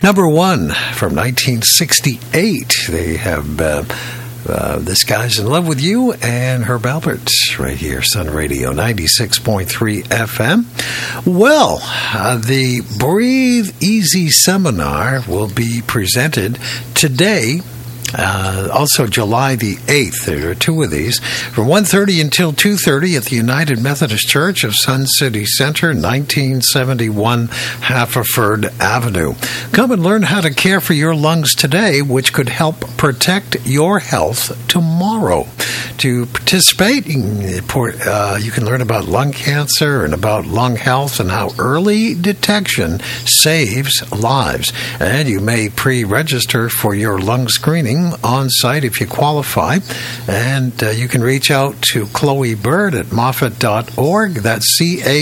Number one from 1968. They have This Guy's in Love with You and Herb Alpert's right here, Sun Radio 96.3 FM. Well, the Breathe Easy Seminar will be presented today. Also July the 8th. There are two of these from 1:30 until 2:30 at the United Methodist Church of Sun City Center, 1971 Haverford Avenue. Come and learn how to care for your lungs today, which could help protect your health tomorrow. To participate, you can learn about lung cancer and about lung health and how early detection saves lives. And you may pre-register for your lung screening on site if you qualify. And you can reach out to Chloe Bird at Moffitt.org. That's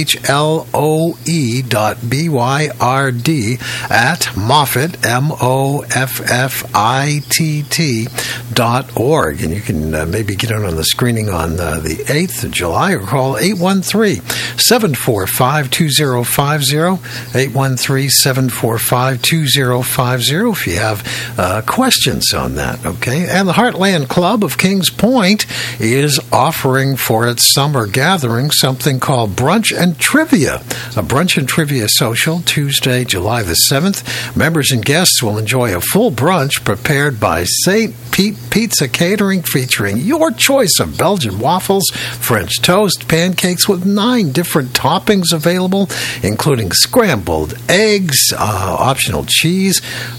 CHLOE.BYRD at Moffitt, MOFFITT.org. And you can maybe get on the screening on the 8th of July or call 813-745-2050, 813-745-2050 if you have questions on that. Okay, and the Heartland Club of Kings Point is offering for its summer gathering something called Brunch and Trivia, a Brunch and Trivia social, Tuesday, July the 7th. Members and guests will enjoy a full brunch prepared by St. Pete Pizza Catering, featuring your choice of Belgian waffles, French toast, pancakes with 9 different toppings available, including scrambled eggs, optional cheese,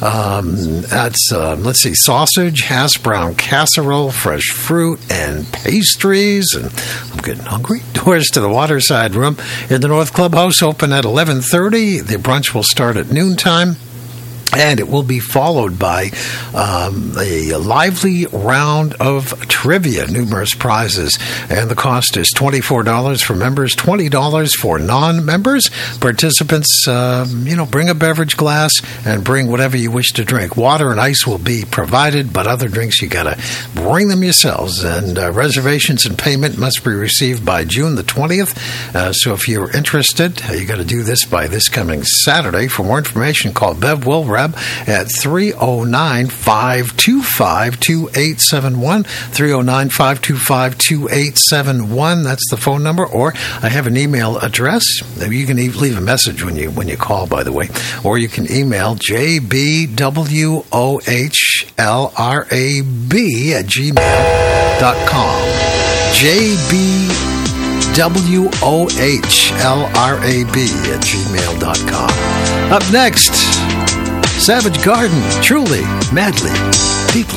sausage, hash brown casserole, fresh fruit, and pastries. And I'm getting hungry. Doors to the Waterside Room in the North Clubhouse open at 11:30. The brunch will start at noontime. And it will be followed by a lively round of trivia, numerous prizes. And the cost is $24 for members, $20 for non-members. Participants, bring a beverage glass and bring whatever you wish to drink. Water and ice will be provided, but other drinks, you got to bring them yourselves. And reservations and payment must be received by June the 20th. So if you're interested, you got to do this by this coming Saturday. For more information, call Bev Wilrab at 309-525-2871, 309-525-2871. That's the phone number. Or I have an email address. You can leave a message when you call, by the way. Or you can email jbwohlrab@gmail.com. jbwohlrab@gmail.com. Up next, Savage Garden, Truly, Madly, Deeply.